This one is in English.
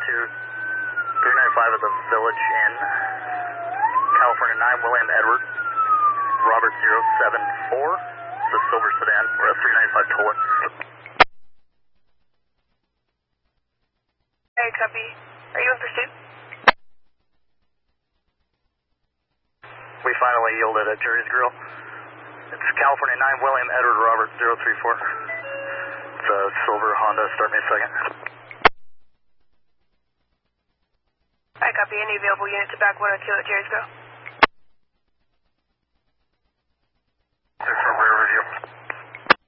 to 395 at the Village Inn. California 9, William Edward, Robert 074. It's a silver sedan. We're at 395 Tolan. Hey, copy. Are you in pursuit? We finally yielded at Jerry's Grill. It's California 9, William Edward, Robert 034. It's a silver Honda. Start me a second. I copy. Any available units to back 102 at Jerry's Grill?